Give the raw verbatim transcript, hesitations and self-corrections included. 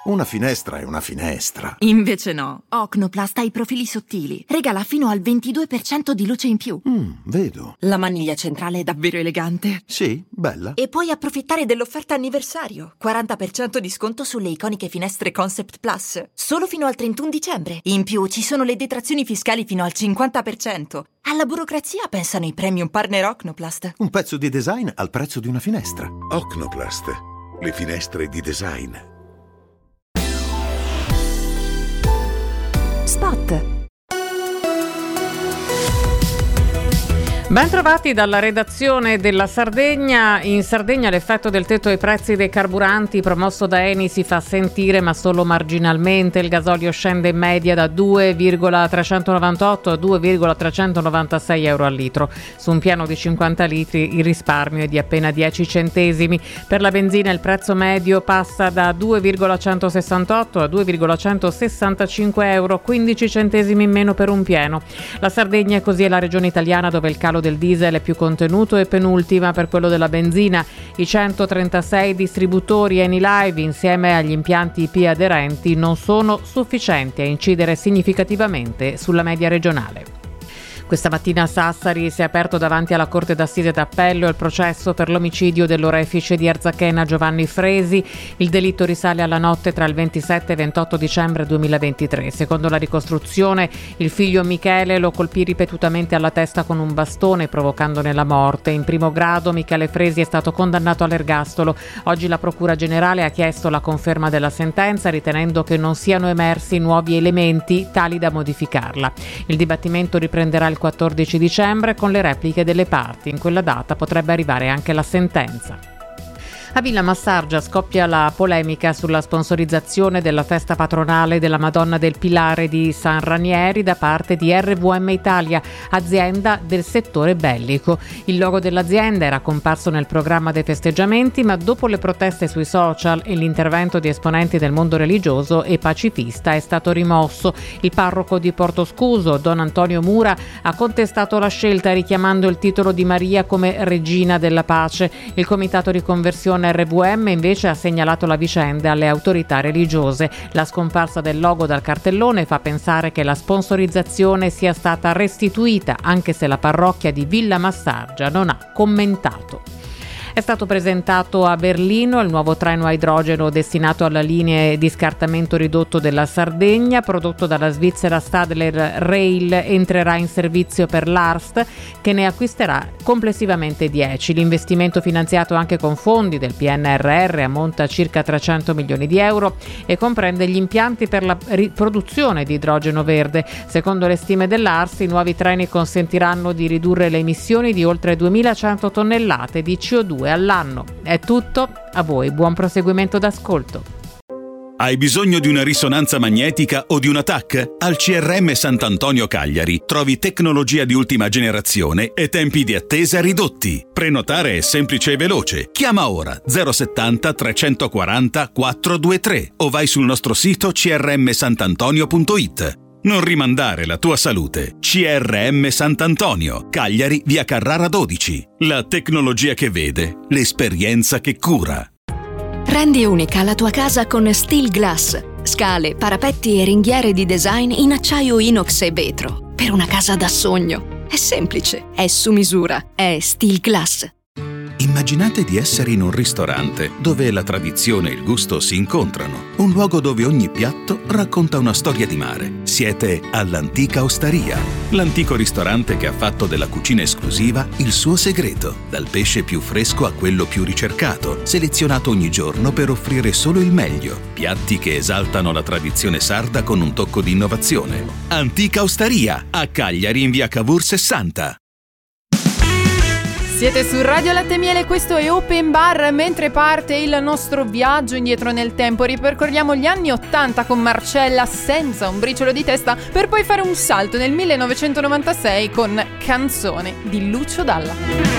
Una finestra è una finestra. Invece no. Ocnoplast ha i profili sottili. Regala fino al ventidue per cento di luce in più. Mm, vedo. La maniglia centrale è davvero elegante. Sì, bella. E puoi approfittare dell'offerta anniversario. quaranta per cento di sconto sulle iconiche finestre Concept Plus. Solo fino al trentuno dicembre. In più ci sono le detrazioni fiscali fino al cinquanta per cento. Alla burocrazia pensano i premium partner Ocnoplast. Un pezzo di design al prezzo di una finestra. Ocnoplast. Le finestre di design. Spot. Ben trovati dalla redazione della Sardegna. In Sardegna l'effetto del tetto ai prezzi dei carburanti promosso da Eni si fa sentire, ma solo marginalmente. Il gasolio scende in media da due virgola trecentonovantotto a due virgola trecentonovantasei euro al litro. Su un piano di cinquanta litri il risparmio è di appena dieci centesimi. Per la benzina il prezzo medio passa da due virgola centosessantotto a due virgola centosessantacinque euro, quindici centesimi in meno per un pieno. La Sardegna è così la regione italiana dove il calo del diesel è più contenuto e penultima per quello della benzina. I centotrentasei distributori Enilive insieme agli impianti I P aderenti non sono sufficienti a incidere significativamente sulla media regionale. Questa mattina a Sassari si è aperto davanti alla Corte d'Assise d'Appello il processo per l'omicidio dell'orefice di Arzachena Giovanni Fresi. Il delitto risale alla notte tra il ventisette e ventotto dicembre duemilaventitré. Secondo la ricostruzione, il figlio Michele lo colpì ripetutamente alla testa con un bastone, provocandone la morte. In primo grado Michele Fresi è stato condannato all'ergastolo. Oggi la Procura Generale ha chiesto la conferma della sentenza, ritenendo che non siano emersi nuovi elementi tali da modificarla. Il dibattimento riprenderà il quattordici dicembre con le repliche delle parti. In quella data potrebbe arrivare anche la sentenza. A Villa Massargia scoppia la polemica sulla sponsorizzazione della festa patronale della Madonna del Pilare di San Ranieri da parte di R V M Italia, azienda del settore bellico. Il logo dell'azienda era comparso nel programma dei festeggiamenti, ma dopo le proteste sui social e l'intervento di esponenti del mondo religioso e pacifista è stato rimosso. Il parroco di Portoscuso, Don Antonio Mura, ha contestato la scelta richiamando il titolo di Maria come regina della pace. Il comitato di conversione R V M invece ha segnalato la vicenda alle autorità religiose. La scomparsa del logo dal cartellone fa pensare che la sponsorizzazione sia stata restituita, anche se la parrocchia di Villa Massargia non ha commentato. È stato presentato a Berlino il nuovo treno a idrogeno destinato alla linea di scartamento ridotto della Sardegna, prodotto dalla Svizzera Stadler Rail, entrerà in servizio per l'A R S T, che ne acquisterà complessivamente dieci. L'investimento, finanziato anche con fondi del P N R R, ammonta a circa trecento milioni di euro e comprende gli impianti per la produzione di idrogeno verde. Secondo le stime dell'A R S T, i nuovi treni consentiranno di ridurre le emissioni di oltre duemilacento tonnellate di C O due all'anno. È tutto, a voi buon proseguimento d'ascolto. Hai bisogno di una risonanza magnetica o di una T A C? Al C R M Sant'Antonio Cagliari trovi tecnologia di ultima generazione e tempi di attesa ridotti. Prenotare è semplice e veloce. Chiama ora zero settanta trecentoquaranta quattrocentoventitré o vai sul nostro sito c r m santantonio punto i t. Non rimandare la tua salute. C R M Sant'Antonio, Cagliari, via Carrara dodici. La tecnologia che vede, l'esperienza che cura. Rendi unica la tua casa con Steel Glass. Scale, parapetti e ringhiere di design in acciaio inox e vetro. Per una casa da sogno. È semplice, è su misura, è Steel Glass. Immaginate di essere in un ristorante dove la tradizione e il gusto si incontrano. Un luogo dove ogni piatto racconta una storia di mare. Siete all'Antica Osteria, l'antico ristorante che ha fatto della cucina esclusiva il suo segreto. Dal pesce più fresco a quello più ricercato, selezionato ogni giorno per offrire solo il meglio. Piatti che esaltano la tradizione sarda con un tocco di innovazione. Antica Osteria, a Cagliari in via Cavour sessanta. Siete su Radio Latte Miele, questo è Open Bar. Mentre parte il nostro viaggio indietro nel tempo, ripercorriamo gli anni ottanta con Marcella senza un briciolo di testa, per poi fare un salto nel millenovecentonovantasei con Canzone di Lucio Dalla.